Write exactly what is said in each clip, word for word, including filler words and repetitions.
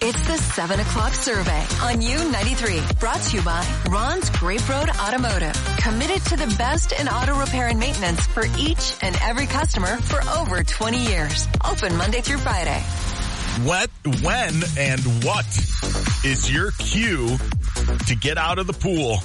It's the seven o'clock survey on U ninety-three. Brought to you by Ron's Grape Road Automotive. Committed to the best in auto repair and maintenance for each and every customer for over twenty years. Open Monday through Friday. What, when, and what is your cue to get out of the pool?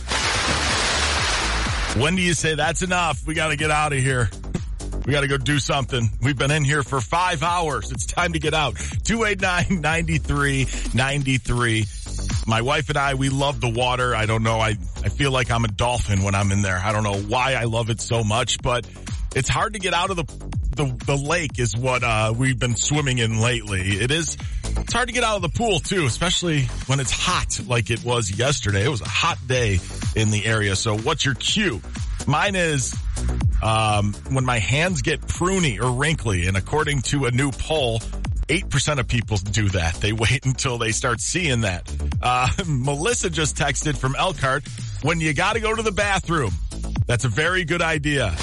When do you say that's enough? We got to get out of here. We got to go do something. We've been in here for five hours. It's time to get out. two eight nine, nine three nine three. My wife and I, we love the water. I don't know. I, I feel like I'm a dolphin when I'm in there. I don't know why I love it so much, but it's hard to get out of the the, the lake is what uh, we've been swimming in lately. It is, it's hard to get out of the pool too, especially when it's hot like it was yesterday. It was a hot day in the area. So what's your cue? Mine is um, when my hands get pruny or wrinkly, and according to a new poll, eight percent of people do that. They wait until they start seeing that. Uh, Melissa just texted from Elkhart, when you got to go to the bathroom. That's a very good idea.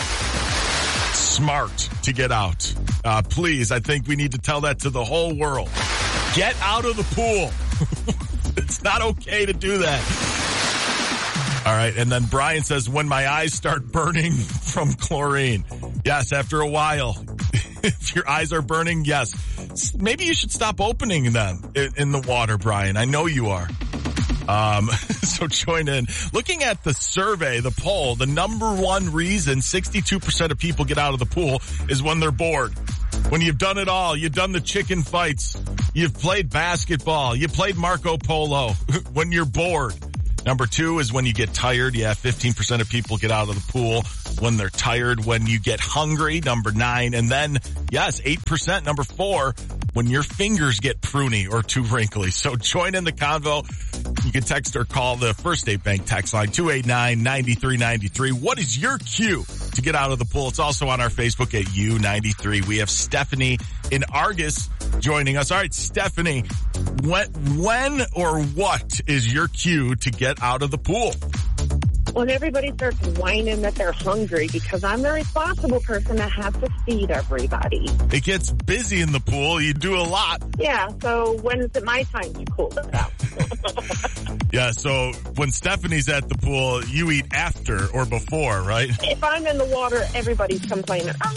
Smart to get out. Uh, please, I think we need to tell that to the whole world. Get out of the pool. It's not okay to do that. All right, and then Brian says, when my eyes start burning from chlorine. Yes, after a while. If your eyes are burning, yes. Maybe you should stop opening them in the water, Brian. I know you are. Um, so join in. Looking at the survey, the poll, the number one reason sixty-two percent of people get out of the pool is when they're bored. When you've done it all, you've done the chicken fights, you've played basketball, you played Marco Polo. When you're bored. Number two is when you get tired. Yeah, fifteen percent of people get out of the pool when they're tired. When you get hungry, number nine. And then, yes, eight percent, number four, when your fingers get pruny or too wrinkly. So join in the convo. You can text or call the First State Bank text line, two eight nine, nine three nine three. What is your cue to get out of the pool? It's also on our Facebook at U ninety-three. We have Stephanie in Argus joining us. All right, Stephanie, when, when or what is your cue to get out of the pool? When everybody starts whining that they're hungry, because I'm the responsible person that has to feed everybody. It gets busy in the pool. You do a lot. Yeah, so when is it my time to cool it out? Yeah, so when Stephanie's at the pool, you eat after or before, right? If I'm in the water, everybody's complaining, I'm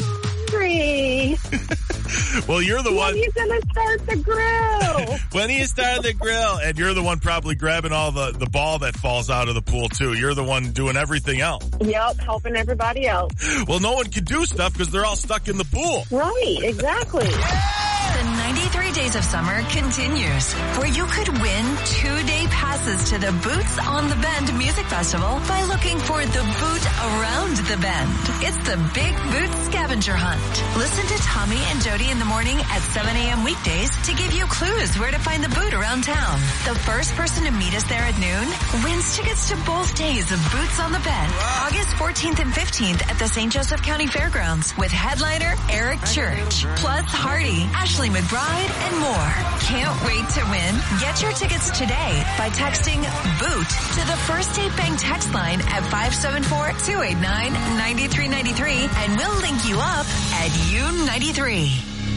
hungry. Well, you're the when one. When are you going to start the grill? When are you start the grill? And you're the one probably grabbing all the, the ball that falls out of the pool, too. You're the one doing everything else. Yep, helping everybody else. Well, no one can do stuff because they're all stuck in the pool. Right, exactly. The ninety-three Days of Summer continues, where you could win two-day passes to the Boots on the Bend Music Festival by looking for the boot around the bend. It's the Big Boot Scavenger Hunt. Listen to Tommy and Jody in the morning at seven a.m. weekdays to give you clues where to find the boot around town. The first person to meet us there at noon wins tickets to both days of Boots on the Bend, August fourteenth and fifteenth at the Saint Joseph County Fairgrounds with headliner Eric Church, plus Hardy, Ashley McBride, and more. Can't wait to win? Get your tickets today by texting BOOT to the First State Bank text line at five seven four, two eight nine, nine three nine three, and we'll link you up at U ninety-three.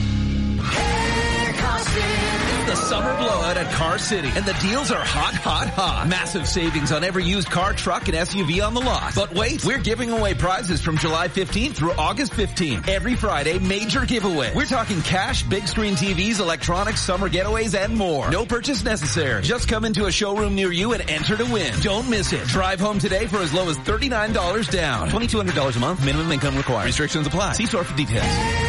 Hey, Car City. The summer blowout at Car City, and the deals are hot, hot, hot. Massive savings on every used car, truck, and S U V on the lot. But wait, we're giving away prizes from July fifteenth through August fifteenth. Every Friday, major giveaway. We're talking cash, big screen T Vs, electronics, summer getaways, and more. No purchase necessary. Just come into a showroom near you and enter to win. Don't miss it. Drive home today for as low as thirty-nine dollars down. twenty-two hundred dollars a month. Minimum income required. Restrictions apply. See store for details.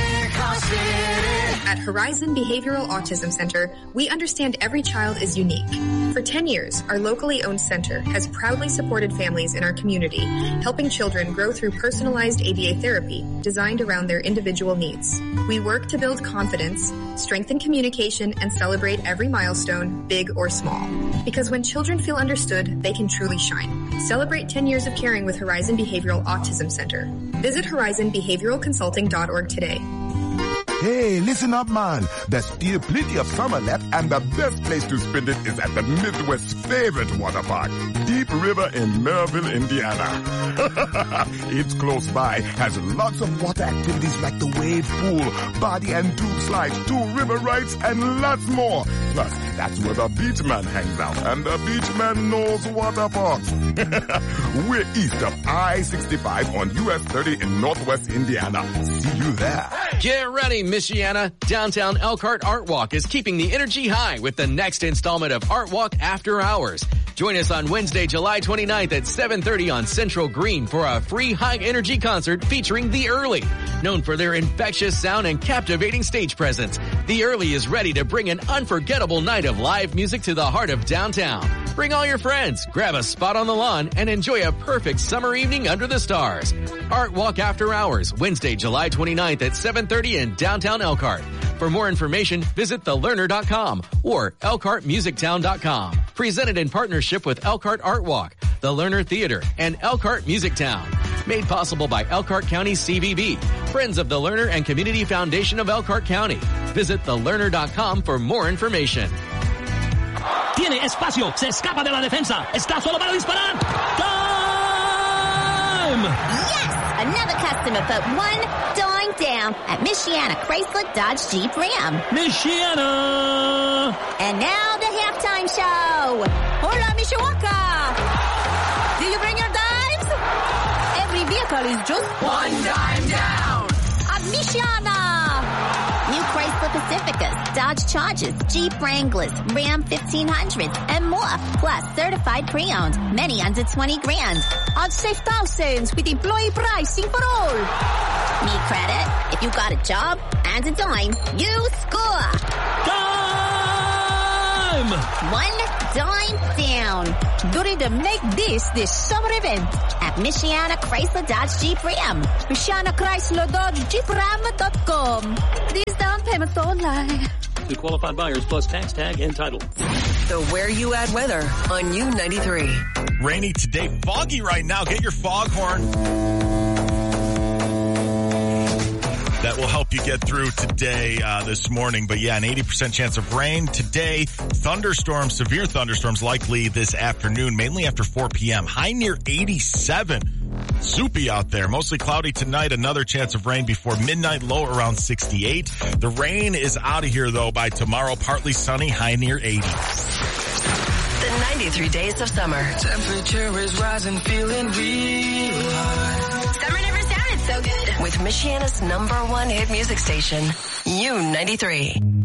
At Horizon Behavioral Autism Center, we understand every child is unique. For ten years, our locally owned center has proudly supported families in our community, helping children grow through personalized A B A therapy designed around their individual needs. We work to build confidence, strengthen communication, and celebrate every milestone, big or small. Because when children feel understood, they can truly shine. Celebrate ten years of caring with Horizon Behavioral Autism Center. Visit horizon behavioral consulting dot org today. Hey, listen up, man. There's still plenty of summer left, and the best place to spend it is at the Midwest's favorite water park, Deep River in Merrillville, Indiana. It's close by, has lots of water activities like the wave pool, body and tube slides, two river rides, and lots more. Plus, that's where the beach man hangs out, and the beach man knows water parks. We're east of I sixty-five on U S thirty in Northwest Indiana. See you there. Get ready, Michiana. Downtown Elkhart Art Walk is keeping the energy high with the next installment of Art Walk After Hours. Join us on Wednesday, July twenty-ninth at seven thirty on Central Green for a free high-energy concert featuring The Early. Known for their infectious sound and captivating stage presence, The Early is ready to bring an unforgettable night of live music to the heart of downtown. Bring all your friends, grab a spot on the lawn, and enjoy a perfect summer evening under the stars. Art Walk After Hours, Wednesday, July twenty-ninth at seven thirty in downtown Elkhart. For more information, visit the learner dot com or elkhart music town dot com. Presented in partnership with Elkhart Art Walk, the Lerner Theater, and Elkhart Music Town. Made possible by Elkhart County C V B, Friends of the Lerner and Community Foundation of Elkhart County. Visit the learner dot com for more information. Tiene espacio, se escapa de la defensa, está solo para disparar. Time! Yes! Another customer put one dime down at Michiana Chrysler Dodge Jeep Ram. Michiana! And now the halftime show. Hola, Mishawaka! Do you bring your dimes? Every vehicle is just one dime down at Michiana. New Chrysler Pacificas, Dodge Chargers, Jeep Wranglers, Ram fifteen hundreds, and more. Plus certified pre-owned, many under twenty grand. I'd save thousands with employee pricing for all. Need credit? If you got a job and a dime, you score. Time! One dime down. During the Make This This Summer event at Michiana Chrysler Dodge Jeep Ram. Michiana Chrysler Dodge Jeep Ram dot com. These down payments only. To qualified buyers plus tax tag and title. The Where You At weather on U ninety-three. Rainy today, foggy right now. Get your foghorn. That will help you get through today, uh, this morning. But yeah, an eighty percent chance of rain today. Thunderstorms, severe thunderstorms likely this afternoon, mainly after four p.m. High near eighty-seven. Soupy out there. Mostly cloudy tonight. Another chance of rain before midnight. Low around sixty-eight. The rain is out of here though by tomorrow. Partly sunny. High near eighty. The ninety-three days of summer. Temperature is rising, feeling real hot. Summer never sounded so good. With Michiana's number one hit music station, U ninety-three.